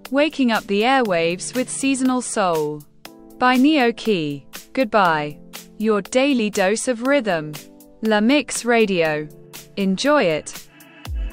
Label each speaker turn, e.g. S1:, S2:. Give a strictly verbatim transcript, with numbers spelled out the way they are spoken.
S1: Waking up the airwaves with seasonal soul by Neo Key. Goodbye. Your daily dose of rhythm. La Mix Radio. Enjoy it.